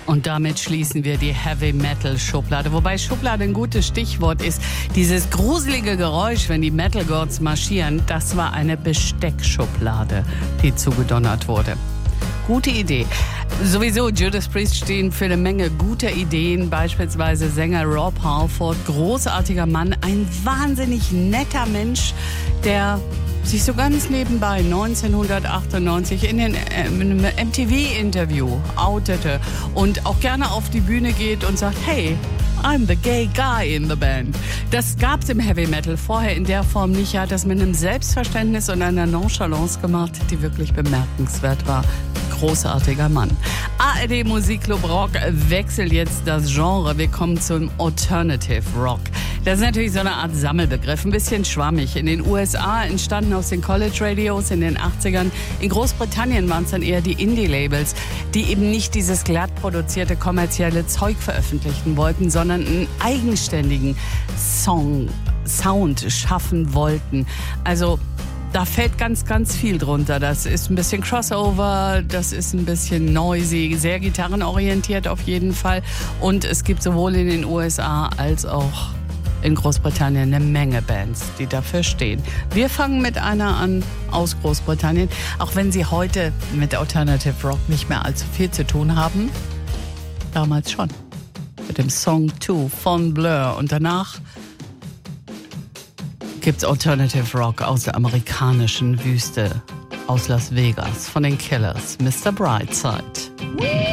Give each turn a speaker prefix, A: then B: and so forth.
A: Und damit schließen wir die Heavy-Metal-Schublade. Wobei Schublade ein gutes Stichwort ist. Dieses gruselige Geräusch, wenn die Metal Gods marschieren, das war eine Besteckschublade, die zugedonnert wurde. Gute Idee. Sowieso, Judas Priest stehen für eine Menge guter Ideen. Beispielsweise Sänger Rob Halford, großartiger Mann, ein wahnsinnig netter Mensch, der sich so ganz nebenbei 1998 in einem MTV-Interview outete und auch gerne auf die Bühne geht und sagt, hey, I'm the gay guy in the band. Das gab's im Heavy Metal vorher in der Form nicht. Er hat das mit einem Selbstverständnis und einer Nonchalance gemacht, die wirklich bemerkenswert war. Großartiger Mann. ARD Musikclub Rock wechselt jetzt das Genre. Wir kommen zum Alternative Rock. Das ist natürlich so eine Art Sammelbegriff, ein bisschen schwammig. In den USA entstanden aus den College Radios in den 80ern. In Großbritannien waren es dann eher die Indie-Labels, die eben nicht dieses glatt produzierte kommerzielle Zeug veröffentlichen wollten, sondern einen eigenständigen Sound schaffen wollten. Also da fällt ganz, ganz viel drunter. Das ist ein bisschen Crossover, das ist ein bisschen noisy, sehr gitarrenorientiert auf jeden Fall. Und es gibt sowohl in den USA als auch in Großbritannien eine Menge Bands, die dafür stehen. Wir fangen mit einer an aus Großbritannien, auch wenn sie heute mit Alternative Rock nicht mehr allzu viel zu tun haben. Damals schon. Mit dem Song 2 von Blur. Und danach gibt's Alternative Rock aus der amerikanischen Wüste, aus Las Vegas, von den Killers, Mr. Brightside.